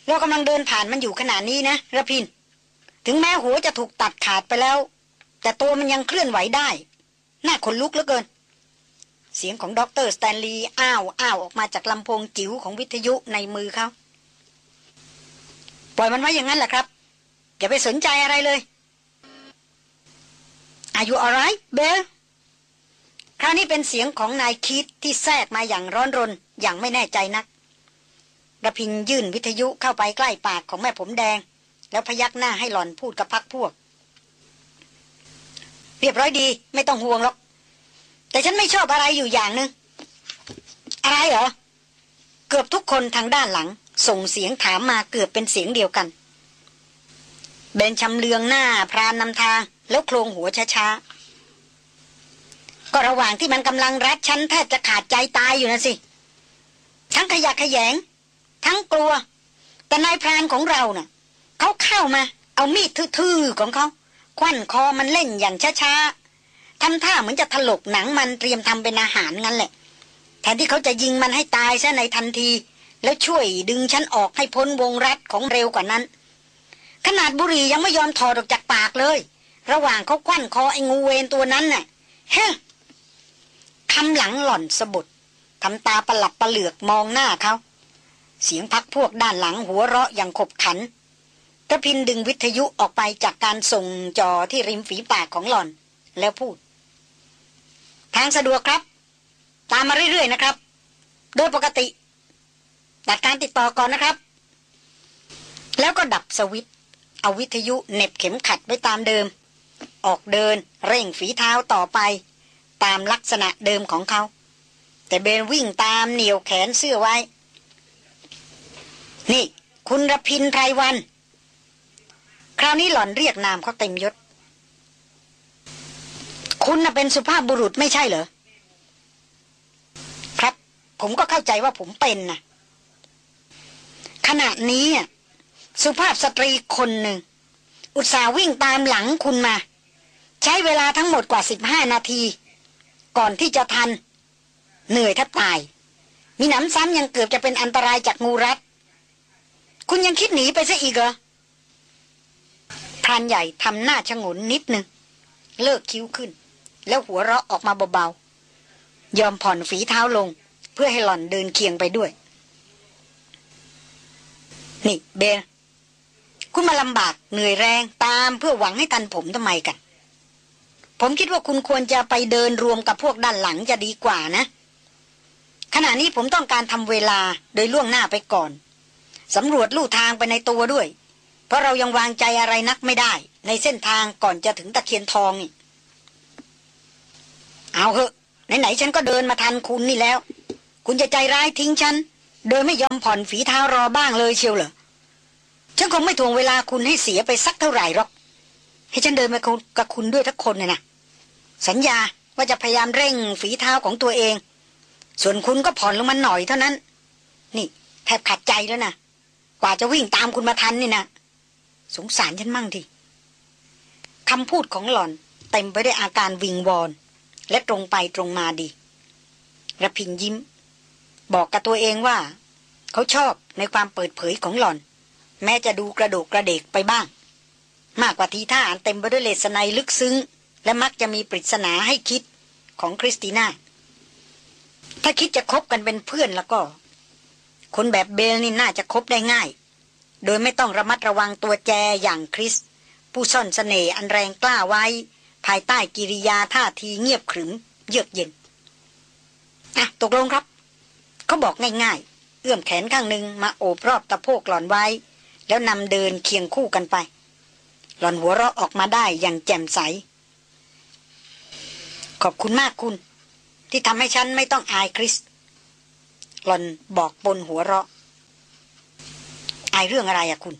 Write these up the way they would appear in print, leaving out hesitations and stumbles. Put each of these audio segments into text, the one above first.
เรากำลังเดินผ่านมันอยู่ขณะนี้นะระพินถึงแม้หัวจะถูกตัดขาดไปแล้วแต่ตัวมันยังเคลื่อนไหวได้น่าขนลุกเหลือเกินเสียงของดร.สแตนลีย์อ้าวออกมาจากลำโพงจิ๋วของวิทยุในมือเขาปล่อยมันไว้อย่างนั้นแหละครับอย่าไปสนใจอะไรเลย Are you alright, Bill? คราวนี้เป็นเสียงของนายคิดที่แทรกมาอย่างร้อนรนอย่างไม่แน่ใจนักระพินยื่นวิทยุเข้าไปใกล้ปากของแม่ผมแดงแล้วพยักหน้าให้หล่อนพูดกับพรรคพวกเรียบร้อยดีไม่ต้องห่วงหรอกแต่ฉันไม่ชอบอะไรอยู่อย่างนึงอะไรเหรอเกือบทุกคนทางด้านหลังส่งเสียงถามมาเกือบเป็นเสียงเดียวกันเบนชำเลืองหน้าพรานนำทางแล้วโคลงหัวช้าๆก็ระหว่างที่มันกำลังรัดฉันแทบจะขาดใจตายอยู่นะสิทั้งขยะแขยงทั้งกลัวแต่นายพรานของเราน่ะเขาเข้ามาเอามีดทื่อๆของเขาควั่นคอมันเล่นอย่างช้าๆทำท่าเหมือนจะถลกหนังมันเตรียมทำเป็นอาหารงั้นแหละแทนที่เขาจะยิงมันให้ตายซะในทันทีแล้วช่วยดึงฉันออกให้พ้นวงรัดของเร็วกว่านั้นขนาดบุหรี่ยังไม่ยอมถอดออกจากปากเลยระหว่างเขาควั่นคอไอ้งูเวรตัวนั้นน่ะเฮ้คำหลังหล่อนสะบดทำตาประหลับประเหลือกมองหน้าเขาเสียงพักพวกด้านหลังหัวเราะอย่างขบขันกระพินดึงวิทยุออกไปจากการส่งจอที่ริมฝีปากของหล่อนแล้วพูดทางสะดวกครับตามมาเรื่อยๆนะครับโดยปกติตัดการติดต่อก่อนนะครับแล้วก็ดับสวิตช์เอาวิทยุเหน็บเข็มขัดไว้ตามเดิมออกเดินเร่งฝีเท้าต่อไปตามลักษณะเดิมของเขาแต่เบนวิ่งตามเหนี่ยวแขนเสื้อไว้นี่คุณรพินไพรวันคราวนี้หล่อนเรียกนามเขาเต็มยศคุณน่ะเป็นสุภาพบุรุษไม่ใช่เหรอครับผมก็เข้าใจว่าผมเป็นนะขณะนี้สุภาพสตรีคนหนึ่งอุตส่าห์วิ่งตามหลังคุณมาใช้เวลาทั้งหมดกว่า15 นาทีก่อนที่จะทันเหนื่อยแทบตายมีหนำซ้ำยังเกือบจะเป็นอันตรายจากงูรัดคุณยังคิดหนีไปซะอีกเหรอพรานใหญ่ทำหน้าชงนนิดนึงเลิกคิ้วขึ้นแล้วหัวเราะออกมาเบาๆยอมผ่อนฝีเท้าลงเพื่อให้หล่อนเดินเคียงไปด้วยนี่เบลคุณมาลำบากเหนื่อยแรงตามเพื่อหวังให้ทันผมทำไมกันผมคิดว่าคุณควรจะไปเดินรวมกับพวกด้านหลังจะดีกว่านะขณะนี้ผมต้องการทำเวลาโดยล่วงหน้าไปก่อนสำรวจลู่ทางไปในตัวด้วยเพราะเรายังวางใจอะไรนักไม่ได้ในเส้นทางก่อนจะถึงตะเคียนทองนี่เอาเหอะไหนๆฉันก็เดินมาทันคุณนี่แล้วคุณจะใจร้ายทิ้งฉันโดยไม่ยอมผ่อนฝีเท้ารอบ้างเลยเชียวเหรอฉันคงไม่ถ่วงเวลาคุณให้เสียไปสักเท่าไหร่หรอกให้ฉันเดินมากับคุณด้วยทุกคนนะสัญญาว่าจะพยายามเร่งฝีเท้าของตัวเองส่วนคุณก็ผ่อนลงมาหน่อยเท่านั้นนี่แทบขัดใจแล้วนะกว่าจะวิ่งตามคุณมาทันนี่นะสงสารฉันมั่งทีคำพูดของหล่อนเต็มไปด้วยอาการวิงวอนและตรงไปตรงมาดีระพินยิ้มบอกกับตัวเองว่าเขาชอบในความเปิดเผยของหล่อนแม้จะดูกระโดกกระเดกไปบ้างมากกว่าทีท่าอันเต็มไปด้วยเลสไนลึกซึ้งและมักจะมีปริศนาให้คิดของคริสติน่าถ้าคิดจะคบกันเป็นเพื่อนแล้วก็คนแบบเบลนี่น่าจะคบได้ง่ายโดยไม่ต้องระมัดระวังตัวแจอย่างคริสผู้ซ่อนเสน่ห์อันแรงกล้าไว้ภายใต้กิริยาท่าทีเงียบขรึมเยือกเย็นตกลงครับเขาบอกง่ายๆเอื้อมแขนข้างหนึ่งมาโอบรอบตะโพกหล่อนไว้แล้วนำเดินเคียงคู่กันไปหล่อนหัวเราะออกมาได้อย่างแจ่มใสขอบคุณมากคุณที่ทำให้ฉันไม่ต้องอายคริสหล่อนบอกบนหัวเราะอายเรื่องอะไรอะคุณ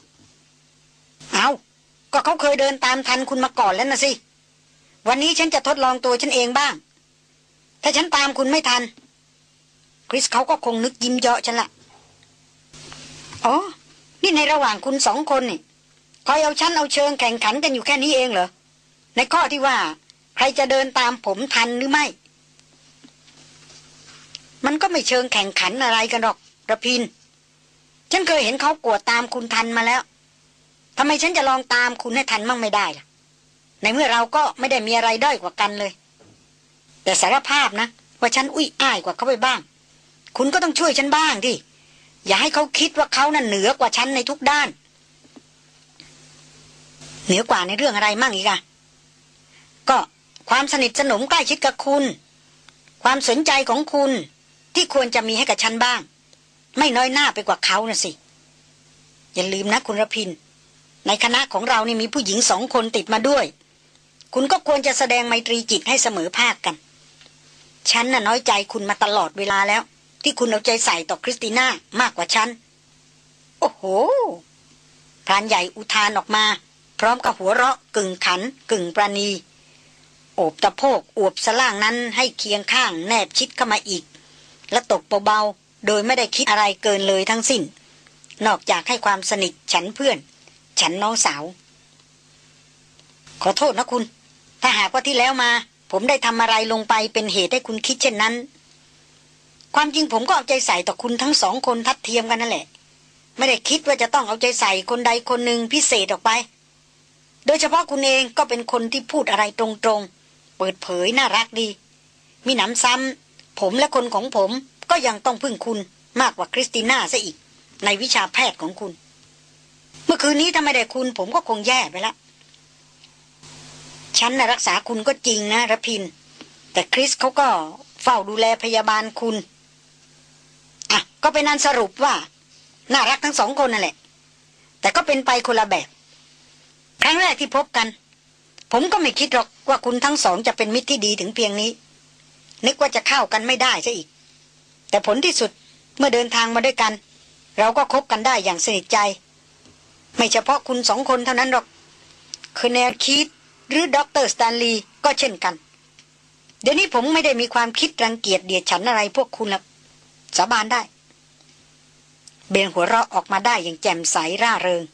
ก็เขาเคยเดินตามทันคุณมาก่อนแล้วนะสิวันนี้ฉันจะทดลองตัวฉันเองบ้างถ้าฉันตามคุณไม่ทันคริสเขาก็คงนึกยิ้มเยาะฉันละอ๋อนี่ในระหว่างคุณ2 คนนี่คอยเอาฉันเอาเชิงแข่งขันกันอยู่แค่นี้เองเหรอในข้อที่ว่าใครจะเดินตามผมทันหรือไม่มันก็ไม่เชิงแข่งขันอะไรกันหรอกระพินฉันเคยเห็นเขากวดตามคุณทันมาแล้วทำไมฉันจะลองตามคุณให้ทันมั่งไม่ได้ล่ะในเมื่อเราก็ไม่ได้มีอะไรด้อยกว่ากันเลยแต่สารภาพนะว่าฉันอุ้ยอ้ายกว่าเขาไปบ้างคุณก็ต้องช่วยฉันบ้างดิอย่าให้เขาคิดว่าเขาน่ะเหนือกว่าฉันในทุกด้านเหนือกว่าในเรื่องอะไรมั่งอีกอะก็ความสนิทสนมใกล้ชิดกับคุณความสนใจของคุณที่ควรจะมีให้กับฉันบ้างไม่น้อยหน้าไปกว่าเขาน่ะสิอย่าลืมนะคุณรพินในคณะของเรานี่มีผู้หญิง2 คนติดมาด้วยคุณก็ควรจะแสดงไมตรีจิตให้เสมอภาคกันฉันน่ะน้อยใจคุณมาตลอดเวลาแล้วที่คุณเอาใจใส่ต่อคริสติน่ามากกว่าฉันโอ้โหพรานใหญ่อุทานออกมาพร้อมกับหัวเราะกึ่งขันกึ่งประณีโอบตะโพกอวบสล่างนั้นให้เคียงข้างแนบชิดเข้ามาอีกและตกเบาๆโดยไม่ได้คิดอะไรเกินเลยทั้งสิ้นนอกจากให้ความสนิทฉันเพื่อนฉันน้องสาวขอโทษนะคุณถ้าหากว่าที่แล้วมาผมได้ทำอะไรลงไปเป็นเหตุให้คุณคิดเช่นนั้นความจริงผมก็เอาใจใส่ต่อคุณทั้ง2 คนทัดเทียมกันนั่นแหละไม่ได้คิดว่าจะต้องเอาใจใส่คนใดคนหนึ่งพิเศษออกไปโดยเฉพาะคุณเองก็เป็นคนที่พูดอะไรตรงๆเปิดเผยน่ารักดีมีหนำซ้ำผมและคนของผมก็ยังต้องพึ่งคุณมากกว่าคริสติน่าซะอีกในวิชาแพทย์ของคุณเมื่อคืนนี้ถ้าไม่ได้คุณผมก็คงแย่ไปแล้วฉันน่ะรักษาคุณก็จริงนะรพินแต่คริสเขาก็เฝ้าดูแลพยาบาลคุณอ่ะก็เป็นอันสรุปว่าน่ารักทั้ง2 คนนั่นแหละแต่ก็เป็นไปคนละแบบครั้งแรกที่พบกันผมก็ไม่คิดหรอกว่าคุณทั้งสองจะเป็นมิตรที่ดีถึงเพียงนี้นึกว่าจะเข้ากันไม่ได้ซะอีกแต่ผลที่สุดเมื่อเดินทางมาด้วยกันเราก็คบกันได้อย่างสนิทใจไม่เฉพาะคุณ2 คนเท่านั้นหรอกคือแนลคีธหรือด็อกเตอร์สแตนลีย์ก็เช่นกันเดี๋ยวนี้ผมไม่ได้มีความคิดรังเกียจเดียดฉันอะไรพวกคุณละสาบานได้เบนหัวเราะออกมาได้อย่างแจ่มใสร่าเริง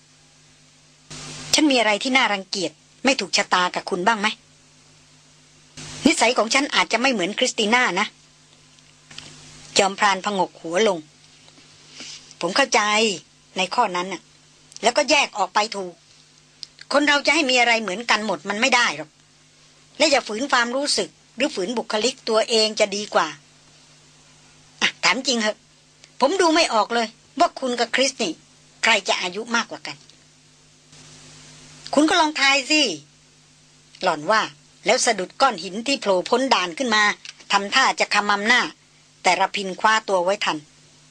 ฉันมีอะไรที่น่ารังเกียจไม่ถูกชะตากับคุณบ้างไหมนิสัยของฉันอาจจะไม่เหมือนคริสติน่านะจอมพรานผงกหัวลงผมเข้าใจในข้อนั้นน่ะแล้วก็แยกออกไปถูกคนเราจะให้มีอะไรเหมือนกันหมดมันไม่ได้หรอกและอย่าฝืนความรู้สึกหรือฝืนบุคลิกตัวเองจะดีกว่าอ่ะถามจริงเหอะผมดูไม่ออกเลยว่าคุณกับคริสนี่ใครจะอายุมากกว่ากันคุณก็ลองทายสิหล่อนว่าแล้วสะดุดก้อนหินที่โผล่พ้นด่านขึ้นมาทำท่าจะขมำหน้าแต่ระพินคว้าตัวไว้ทัน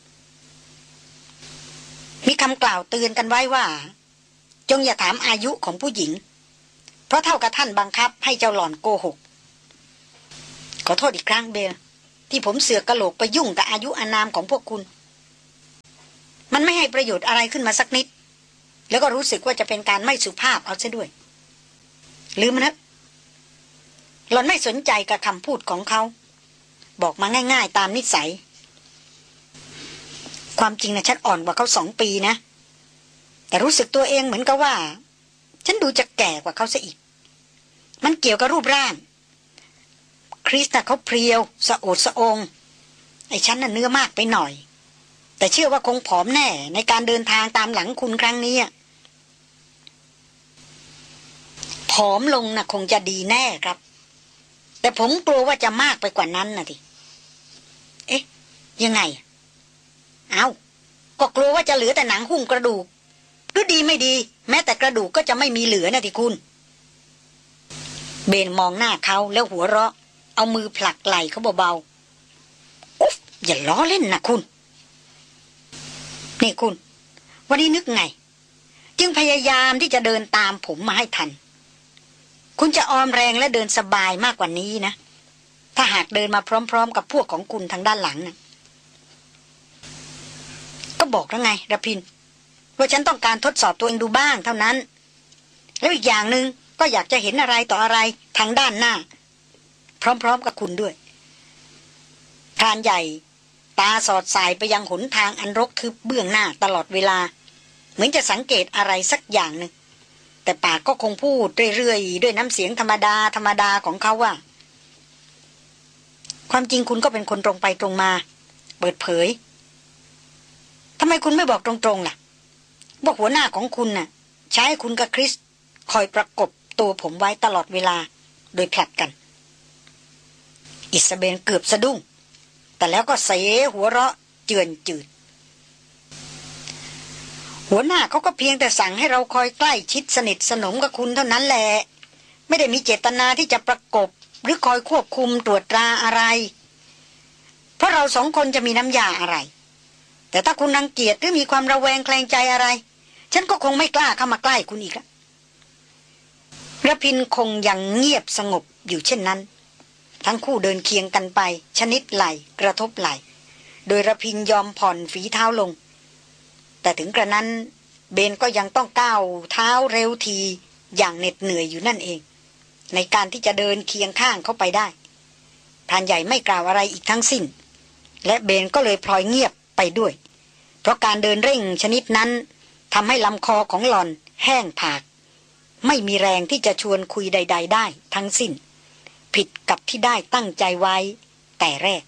มีคำกล่าวเตือนกันไว้ว่าจงอย่าถามอายุของผู้หญิงเพราะเท่ากับท่านบังคับให้เจ้าหล่อนโกหกขอโทษอีกครั้งเบลที่ผมเสือกกะโหลกไปยุ่งกับอายุอานามของพวกคุณมันไม่ให้ประโยชน์อะไรขึ้นมาสักนิดแล้วก็รู้สึกว่าจะเป็นการไม่สุภาพเอาซะด้วยลืมมันนะหล่อนไม่สนใจกับคำพูดของเขาบอกมาง่ายๆตามนิสัยความจริงนะฉันอ่อนกว่าเขา2 ปีนะแต่รู้สึกตัวเองเหมือนกับว่าฉันดูจะแก่กว่าเขาซะอีกมันเกี่ยวกับรูปร่างคริสน่ะเขาเพรียวสะโอดสะองไอ้ฉันน่ะเนื้อมากไปหน่อยแต่เชื่อว่าคงผอมแน่ในการเดินทางตามหลังคุณครั้งนี้ผอมลงน่ะคงจะดีแน่ครับแต่ผมกลัวว่าจะมากไปกว่านั้นน่ะดิเอ๊ะยังไงเอาก็กลัวว่าจะเหลือแต่หนังหุ้มกระดูกหรือดีไม่ดีแม้แต่กระดูกก็จะไม่มีเหลือนะที่คุณเบนมองหน้าเขาแล้วหัวเราะเอามือผลักไหล่เขาเบาๆอุ๊บอย่าล้อเล่นนะคุณนี่คุณวันนี้นึกไงจึงพยายามที่จะเดินตามผมมาให้ทันคุณจะออมแรงและเดินสบายมากกว่านี้นะถ้าหากเดินมาพร้อมๆกับพวกของคุณทางด้านหลังนะก็บอกแล้วไงระพินว่าฉันต้องการทดสอบตัวเองดูบ้างเท่านั้นแล้วอีกอย่างหนึ่งก็อยากจะเห็นอะไรต่ออะไรทางด้านหน้าพร้อมๆกับคุณด้วยพรานใหญ่ตาสอดสายไปยังหนทางอันรกทึบเบื้องหน้าตลอดเวลาเหมือนจะสังเกตอะไรสักอย่างหนึ่งแต่ปากก็คงพูดเรื่อยๆด้วยน้ำเสียงธรรมดาของเขาว่าความจริงคุณก็เป็นคนตรงไปตรงมาเปิดเผยทำไมคุณไม่บอกตรงๆล่ะว่าหัวหน้าของคุณน่ะใช้คุณกับคริสคอยประกบตัวผมไว้ตลอดเวลาโดยผลัดกันอิซาเบลเกือบสะดุ้งแต่แล้วก็เสหัวเราะเจือนจืดหัวหน้าเขาก็เพียงแต่สั่งให้เราคอยใกล้ชิดสนิทสนมกับคุณเท่านั้นแหละไม่ได้มีเจตนาที่จะประกบหรือคอยควบคุมตรวจตราอะไรเพราะเราสองคนจะมีน้ำยาอะไรแต่ถ้าคุณรังเกียจหรือมีความระแวงแคลงใจอะไรฉันก็คงไม่กล้าเข้ามาใกล้คุณอีกละระพินคงยังเงียบสงบอยู่เช่นนั้นทั้งคู่เดินเคียงกันไปชนิดไหลกระทบไหลโดยระพินยอมผ่อนฝีเท้าลงแต่ถึงกระนั้นเบนก็ยังต้องก้าวเท้าเร็วทีอย่างเหน็ดเหนื่อยอยู่นั่นเองในการที่จะเดินเคียงข้างเข้าไปได้พรานใหญ่ไม่กล่าวอะไรอีกทั้งสิ้นและเบนก็เลยพลอยเงียบไปด้วยเพราะการเดินเร่งชนิดนั้นทำให้ลำคอของหล่อนแห้งผากไม่มีแรงที่จะชวนคุยใดๆได้ทั้งสิ้นผิดกับที่ได้ตั้งใจไว้แต่แรก